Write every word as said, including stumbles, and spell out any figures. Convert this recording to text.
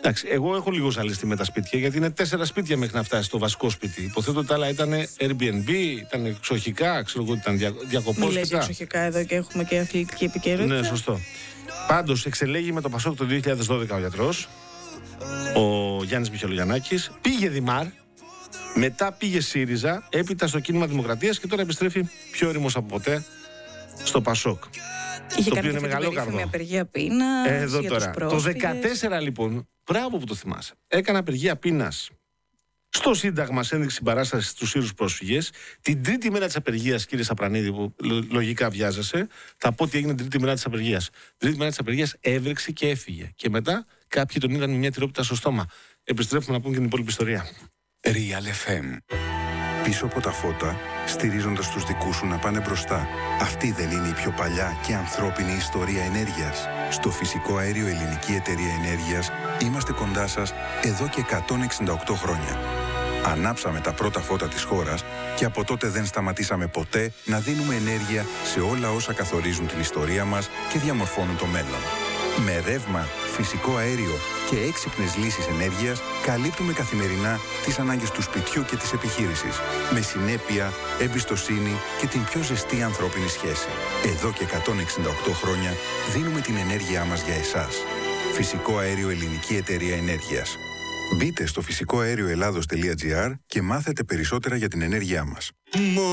Εντάξει, εγώ έχω λίγο ζαλιστεί με τα σπίτια, γιατί είναι τέσσερα σπίτια μέχρι να φτάσει στο βασικό σπίτι. Υποθέτω ότι τα άλλα ήταν Airbnb, ήταν εξοχικά, ξέρω εγώ, ήταν διακοπόσπιτα. Μην λες εξοχικά εδώ και έχουμε και αθλητική επικαιρότητα. Ναι, σωστό. Πάντως, εξελέγει με το Πασόκ το δύο χιλιάδες δώδεκα ο γιατρός, ο Γιάννης Μιχελογιαννάκης, πήγε Δημάρ, μετά πήγε ΣΥΡΙΖΑ, έπειτα στο Κίνημα Δημοκρατίας και τώρα επιστρέφει πιο όριμος από ποτέ στο Πασόκ. Είχε το κάνει οποίο είναι μεγάλο καρδό. Μια απεργία πείνας. Εδώ τώρα. Το δεκατέσσερα λοιπόν, μπράβο που το θυμάσαι, έκανα απεργία πείνας. Στο Σύνταγμα σε ένδειξη συμπαράσταση στους Σύρους πρόσφυγες. Την τρίτη μέρα της απεργίας, κύριε Σαπρανίδη, που λογικά βιάζεσαι, θα πω τι έγινε την τρίτη μέρα της απεργίας. Την τρίτη μέρα της απεργίας έβρεξε και έφυγε. Και μετά κάποιοι τον είδαν με μια τυρόπιτα στο στόμα. Επιστρέφουμε να πούμε και την υπόλοιπη ιστορία. Real εφ εμ. Πίσω από τα φώτα, στηρίζοντας τους δικούς σου να πάνε μπροστά. Αυτή δεν είναι η πιο παλιά και ανθρώπινη ιστορία ενέργειας? Στο Φυσικό Αέριο Ελληνική Εταιρεία Ενέργειας είμαστε κοντά σας εδώ και εκατόν εξήντα οκτώ χρόνια. Ανάψαμε τα πρώτα φώτα της χώρας και από τότε δεν σταματήσαμε ποτέ να δίνουμε ενέργεια σε όλα όσα καθορίζουν την ιστορία μας και διαμορφώνουν το μέλλον. Με ρεύμα, φυσικό αέριο και έξυπνες λύσεις ενέργειας καλύπτουμε καθημερινά τις ανάγκες του σπιτιού και της επιχείρησης. Με συνέπεια, εμπιστοσύνη και την πιο ζεστή ανθρώπινη σχέση. Εδώ και εκατόν εξήντα οκτώ χρόνια δίνουμε την ενέργειά μας για εσάς. Φυσικό Αέριο Ελληνική Εταιρεία Ενέργειας. Μπείτε στο φυσικό αέριο ελλάδος τελεία τζι άρ και μάθετε περισσότερα για την ενέργειά μας.